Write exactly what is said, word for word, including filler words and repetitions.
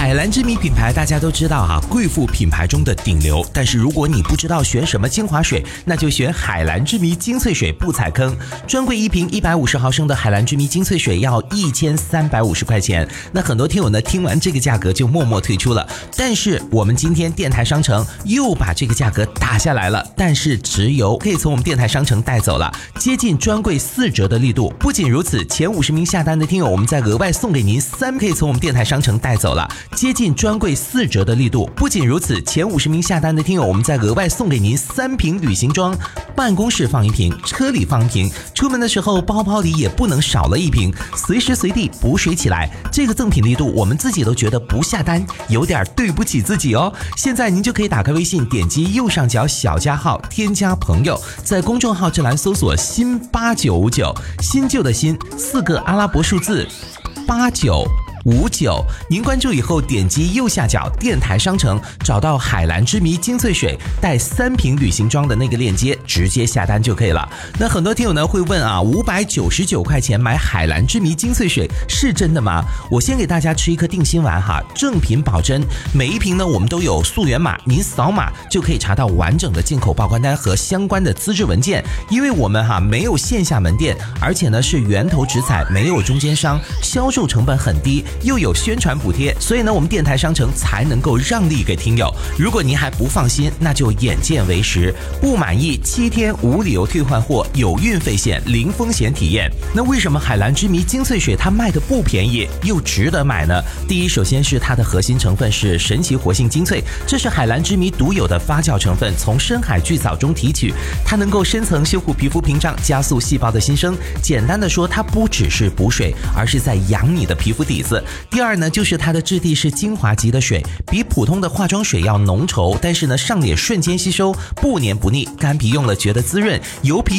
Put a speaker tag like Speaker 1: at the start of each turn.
Speaker 1: 海蓝之谜品牌大家都知道哈、啊，贵妇品牌中的顶流。但是如果你不知道选什么精华水，那就选海蓝之谜精粹水不踩坑。专柜一瓶一百五十毫升的海蓝之谜精粹水要一千三百五十块钱。那很多听友呢听完这个价格就默默退出了。但是我们今天电台商城又把这个价格打下来了，但是直邮可以从我们电台商城带走了，接近专柜四折的力度。不仅如此，前五十名下单的听友，我们再额外送给您三，可以从我们电台商城带走了，接近专柜四折的力度。不仅如此，前五十名下单的听友，我们再额外送给您三瓶旅行装，办公室放一瓶，车里放一瓶，出门的时候包包里也不能少了一瓶，随时随地补水起来。这个赠品力度，我们自己都觉得不下单有点对不起自己哦。现在您就可以打开微信，点击右上角小加号，添加朋友，在公众号这栏搜索新八九五九，新旧的新，四个阿拉伯数字八九五九，您关注以后点击右下角电台商城，找到海蓝之谜精粹水带三瓶旅行装的那个链接，直接下单就可以了。那很多听友呢会问啊，五百九十九块钱买海蓝之谜精粹水是真的吗？我先给大家吃一颗定心丸哈，正品保真，每一瓶呢我们都有溯源码，您扫码就可以查到完整的进口报关单和相关的资质文件。因为我们哈没有线下门店，而且呢是源头直采，没有中间商，销售成本很低，又有宣传补贴，所以呢我们电台商城才能够让利给听友。如果您还不放心，那就眼见为实，不满意七天无理由退换货，有运费险，零风险体验。那为什么海蓝之谜精粹水它卖的不便宜又值得买呢？第一，首先是它的核心成分是神奇活性精粹，这是海蓝之谜独有的发酵成分，从深海巨藻中提取，它能够深层修护皮肤屏障，加速细胞的新生。简单的说，它不只是补水，而是在养你的皮肤底子。第二呢，就是它的质地是精华级的水，比普通的化妆水要浓稠，但是呢上脸瞬间吸收，不黏不腻，干皮用了觉得滋润，油皮